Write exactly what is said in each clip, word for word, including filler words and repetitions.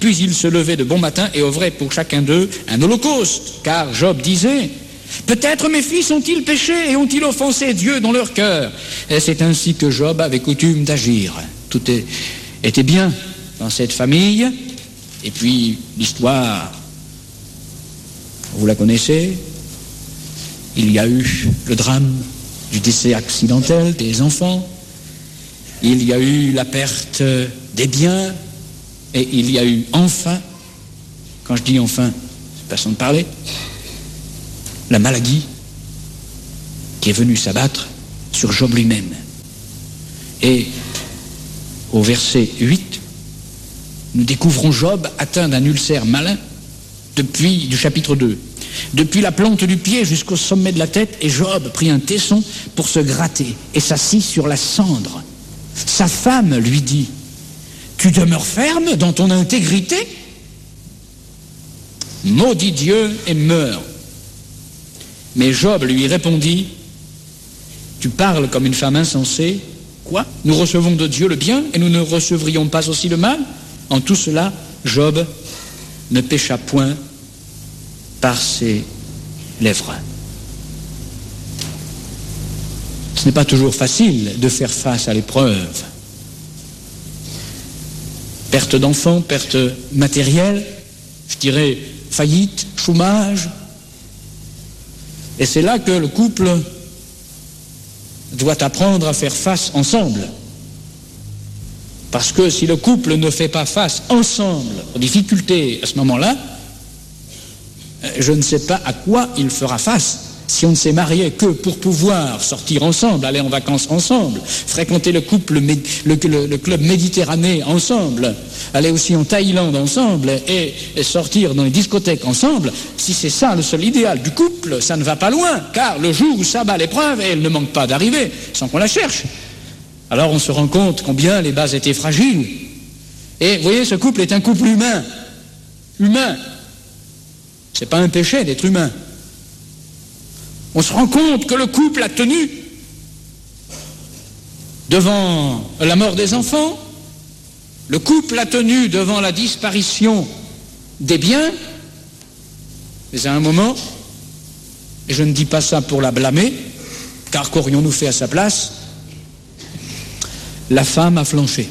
puis il se levait de bon matin et offrait pour chacun d'eux un holocauste. Car Job disait, peut-être mes fils ont-ils péché et ont-ils offensé Dieu dans leur cœur. Et c'est ainsi que Job avait coutume d'agir. Tout est, était bien dans cette famille. Et puis l'histoire, vous la connaissez. Il y a eu le drame du décès accidentel des enfants. Il y a eu la perte des biens. Et il y a eu enfin, quand je dis enfin, c'est façon de parler, la maladie qui est venue s'abattre sur Job lui-même. Et au verset huit, nous découvrons Job atteint d'un ulcère malin depuis du chapitre deux. Depuis la plante du pied jusqu'au sommet de la tête, et Job prit un tesson pour se gratter et s'assit sur la cendre. Sa femme lui dit, « Tu demeures ferme dans ton intégrité ? Maudit Dieu et meurs. » Mais Job lui répondit, « Tu parles comme une femme insensée. Quoi ? Nous recevons de Dieu le bien et nous ne recevrions pas aussi le mal ? En tout cela, Job ne pécha point par ses lèvres. » Ce n'est pas toujours facile de faire face à l'épreuve. Perte d'enfants, perte matérielle, je dirais faillite, chômage. Et c'est là que le couple doit apprendre à faire face ensemble. Parce que si le couple ne fait pas face ensemble aux difficultés à ce moment-là, je ne sais pas à quoi il fera face. Si on ne s'est marié que pour pouvoir sortir ensemble, aller en vacances ensemble, fréquenter le couple, le, le, le club méditerranéen ensemble, aller aussi en Thaïlande ensemble et, et sortir dans les discothèques ensemble, si c'est ça le seul idéal du couple, ça ne va pas loin, car le jour où s'abat l'épreuve, et elle ne manque pas d'arriver, sans qu'on la cherche, alors on se rend compte combien les bases étaient fragiles. Et vous voyez, ce couple est un couple humain. Humain. C'est pas un péché d'être humain. On se rend compte que le couple a tenu devant la mort des enfants, le couple a tenu devant la disparition des biens, mais à un moment, et je ne dis pas ça pour la blâmer, car qu'aurions-nous fait à sa place, la femme a flanché.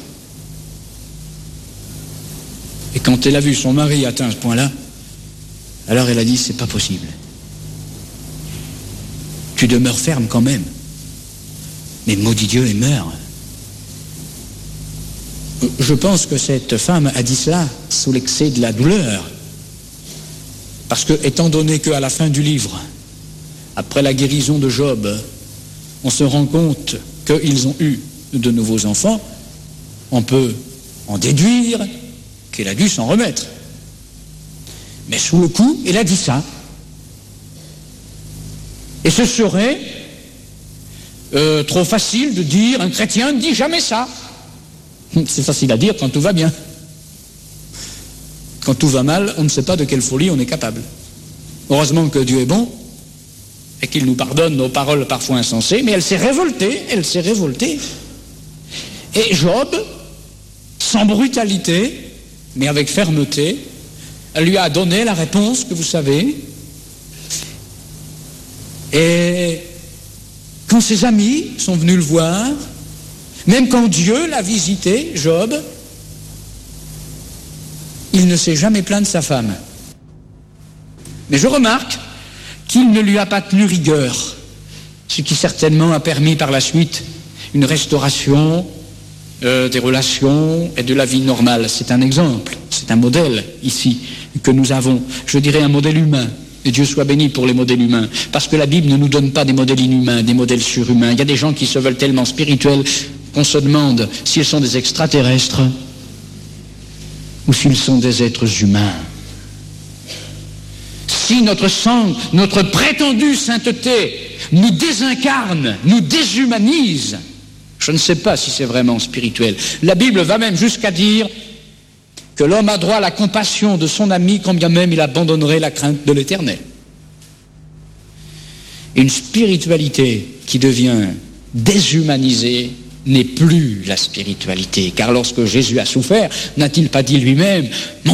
Et quand elle a vu son mari atteint ce point-là, alors elle a dit, c'est pas possible. Tu demeures ferme quand même. Mais maudit Dieu et meurs. Je pense que cette femme a dit cela sous l'excès de la douleur. Parce que, étant donné qu'à la fin du livre, après la guérison de Job, on se rend compte qu'ils ont eu de nouveaux enfants, on peut en déduire qu'elle a dû s'en remettre. Mais sous le coup, elle a dit ça. Et ce serait euh, trop facile de dire, un chrétien ne dit jamais ça. C'est facile à dire quand tout va bien. Quand tout va mal, on ne sait pas de quelle folie on est capable. Heureusement que Dieu est bon et qu'il nous pardonne nos paroles parfois insensées, mais elle s'est révoltée, elle s'est révoltée. Et Job, sans brutalité, mais avec fermeté, elle lui a donné la réponse que vous savez. Et quand ses amis sont venus le voir, même quand Dieu l'a visité, Job, il ne s'est jamais plaint de sa femme. Mais je remarque qu'il ne lui a pas tenu rigueur, ce qui certainement a permis par la suite une restauration euh, des relations et de la vie normale. C'est un exemple, c'est un modèle ici que nous avons, je dirais un modèle humain. Et Dieu soit béni pour les modèles humains, parce que la Bible ne nous donne pas des modèles inhumains, des modèles surhumains. Il y a des gens qui se veulent tellement spirituels qu'on se demande s'ils sont des extraterrestres ou s'ils sont des êtres humains. Si notre sang, notre prétendue sainteté nous désincarne, nous déshumanise, je ne sais pas si c'est vraiment spirituel. La Bible va même jusqu'à dire que l'homme a droit à la compassion de son ami quand bien même il abandonnerait la crainte de l'Éternel. Une spiritualité qui devient déshumanisée n'est plus la spiritualité, car lorsque Jésus a souffert, n'a-t-il pas dit lui-même «